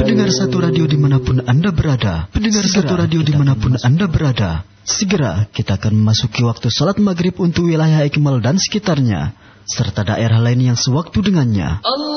Pendengar satu radio dimanapun Anda berada, segera kita akan memasuki waktu salat maghrib untuk wilayah Ikmal dan sekitarnya, serta daerah lain yang sewaktu dengannya.